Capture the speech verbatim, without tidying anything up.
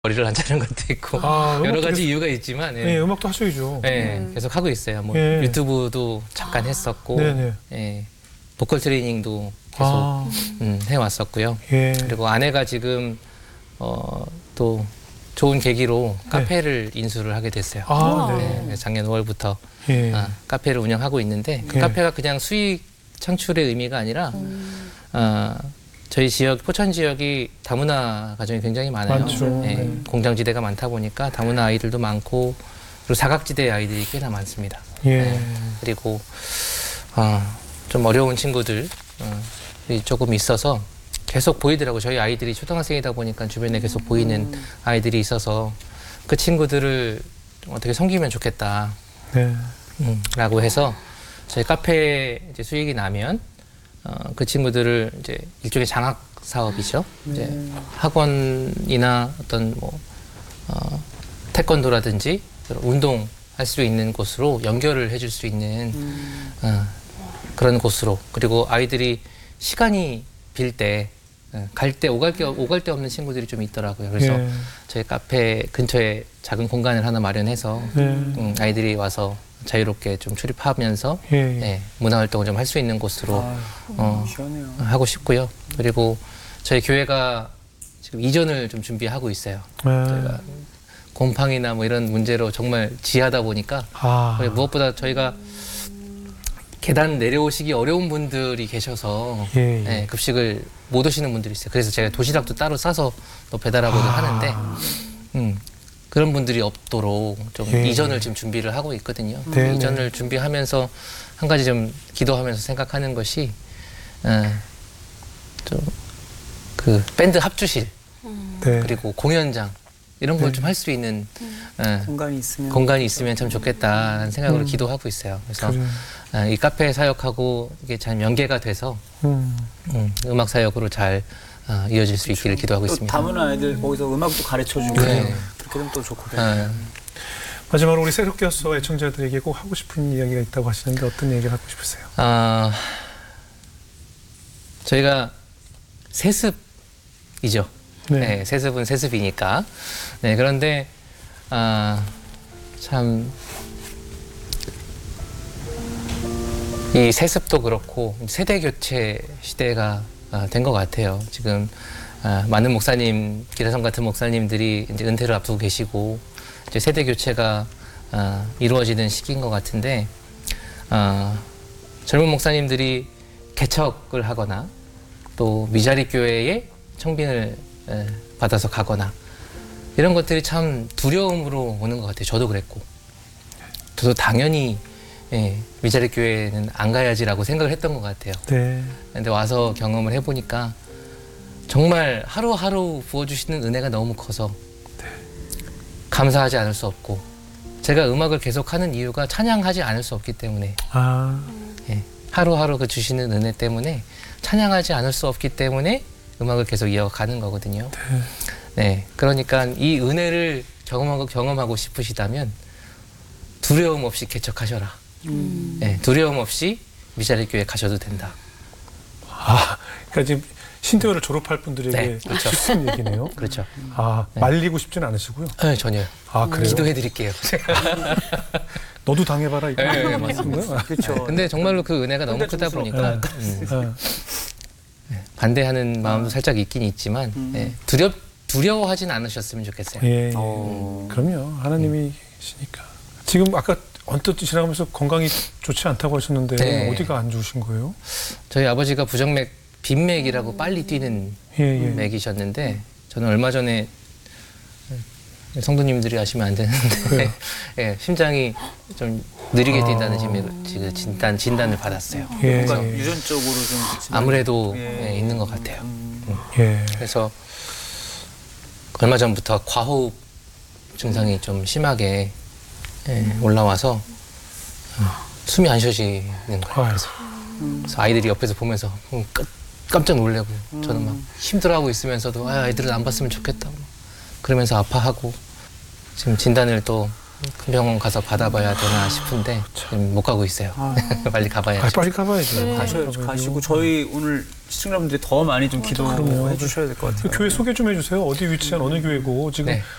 머리를 안 자는 것도 있고 아, 여러 음악도 가지 계속- 이유가 있지만 예. 네, 음악도 하셔야죠. 예, 음. 계속 하고 있어요. 뭐 예. 유튜브도 잠깐 했었고 네네. 예, 보컬 트레이닝도 계속 아, 음, 해왔었고요. 예. 그리고 아내가 지금 어, 또 좋은 계기로 카페를 인수를 하게 됐어요. 아, 우와. 네. 네, 그래서 작년 오월부터 예. 아, 카페를 운영하고 있는데 그 예. 카페가 그냥 수익 창출의 의미가 아니라 음. 아, 저희 지역 포천 지역이 다문화 가정이 굉장히 많아요. 많죠. 예, 네. 공장지대가 많다 보니까 다문화 아이들도 많고 그리고 사각지대 아이들이 꽤나 많습니다. 예. 네. 그리고 아, 좀 어려운 친구들 어, 이 조금 있어서 계속 보이더라고요. 저희 아이들이 초등학생이다 보니까 주변에 계속 보이는 아이들이 있어서 그 친구들을 좀 어떻게 섬기면 좋겠다. 네. 음, 라고 해서 저희 카페 이제 수익이 나면 어, 그 친구들을 이제 일종의 장학 사업이죠. 이제 학원이나 어떤 뭐 어, 태권도라든지 그런 운동 할 수 있는 곳으로 연결을 해줄 수 있는 어, 그런 곳으로, 그리고 아이들이 시간이 빌 때 갈 때 오갈 게 오갈 데 없는 친구들이 좀 있더라고요. 그래서 예. 저희 카페 근처에 작은 공간을 하나 마련해서 네. 음, 아이들이 와서 자유롭게 좀 출입하면서 예. 예. 네, 문화 활동을 좀 할 수 있는 곳으로 아, 어, 시원해요. 하고 싶고요. 그리고 저희 교회가 지금 이전을 좀 준비하고 있어요. 예. 저희가 곰팡이나 뭐 이런 문제로 정말 지하다 보니까 아. 거의 무엇보다 저희가 계단 내려오시기 어려운 분들이 계셔서 예, 예. 네, 급식을 못 오시는 분들이 있어요. 그래서 제가 도시락도 따로 싸서 또 배달하고도 아. 하는데 음, 그런 분들이 없도록 좀 예. 이전을 지금 준비를 하고 있거든요. 네네. 이전을 준비하면서 한 가지 좀 기도하면서 생각하는 것이 좀 그 밴드 합주실 네. 그리고 공연장 이런 걸 네. 좀 할 수 있는 예, 공간이 있으면 공간이 있으면 참 좋겠다는 생각으로 음. 기도하고 있어요. 그래서 그래. 아, 이 카페 사역하고 이게 잘 연계가 돼서 음. 음, 음악 사역으로 잘 아, 이어질 수 있기를 기도하고 또 있습니다. 다문화 아이들 거기서 음악도 가르쳐주고 네. 그렇게 되면 또 좋고. 아, 마지막으로 우리 새롭게서 애청자들에게 꼭 하고 싶은 이야기가 있다고 하시는데 어떤 얘기를 하고 싶으세요? 아, 저희가 세습이죠. 네. 네, 세습은 세습이니까. 네, 그런데 아, 참 이 세습도 그렇고 세대 교체 시대가 아, 된 것 같아요. 지금 아, 많은 목사님, 기라성 같은 목사님들이 이제 은퇴를 앞두고 계시고 이제 세대 교체가 아, 이루어지는 시기인 것 같은데 아, 젊은 목사님들이 개척을 하거나 또 미자리 교회에 청빙을 에, 받아서 가거나 이런 것들이 참 두려움으로 오는 것 같아요. 저도 그랬고 저도 당연히 예, 미자리 교회는 안 가야지라고 생각을 했던 것 같아요. 네. 근데 와서 경험을 해보니까 정말 하루하루 부어주시는 은혜가 너무 커서 감사하지 않을 수 없고, 제가 음악을 계속하는 이유가 찬양하지 않을 수 없기 때문에 아. 예, 하루하루 그 주시는 은혜 때문에 찬양하지 않을 수 없기 때문에 음악을 계속 이어가는 거거든요. 네. 네, 그러니까 이 은혜를 경험하고 경험하고 싶으시다면 두려움 없이 개척하셔라. 음. 네, 두려움 없이 미자리 교회 가셔도 된다. 아, 그러니까 지금 신대호를 졸업할 분들에게 네, 그렇죠. 하신 얘기네요. 그렇죠. 아, 말리고 싶진 않으시고요. 네, 전혀요. 아, 그래요? 기도해드릴게요. 너도 당해봐라. 이거 네, 네, 맞습니다. 그렇죠. 근데 정말로 그 은혜가 너무 근데 크다 좀 보니까 네. 음, 아, 반대하는 마음도 살짝 있긴 있지만 음. 네, 두려 두려워하진 않으셨으면 좋겠어요. 예, 예. 어. 그럼요. 하나님이 계시니까. 지금 아까 언뜻 지나가면서 건강이 좋지 않다고 하셨는데 네. 어디가 안 좋으신 거예요? 저희 아버지가 부정맥 빈맥이라고 빨리 뛰는 예, 예. 맥이셨는데 저는 얼마 전에 성도님들이 아시면 안 되는데 그래요? 예, 심장이 좀 느리게 아. 뛴다는 진- 지금 진단 진단을 받았어요. 예, 뭔가 예. 유전적으로 좀 아무래도 예. 예, 있는 것 같아요. 음. 예. 그래서 얼마 전부터 과호흡 증상이 좀 심하게 예, 올라와서 어, 숨이 안 쉬어지는 거예요. 그래서, 그래서 아이들이 옆에서 보면서 음, 깜- 깜짝 놀래고 저는 막 힘들어하고 있으면서도 아, 아이들은 안 봤으면 좋겠다. 그러면서 아파하고 지금 진단을 또 큰 병원 가서 받아봐야 되나 싶은데 지금 못 가고 있어요. 아. 빨리 가봐야죠. 아, 빨리 가봐야죠. 네. 가셔야죠. 가시고 저희 오늘 시청자분들이 더 많이 좀 그럼요. 기도해 주셔야 될 것 같아요. 교회 소개 좀 해주세요. 어디 위치한 어느 교회고 지금 네.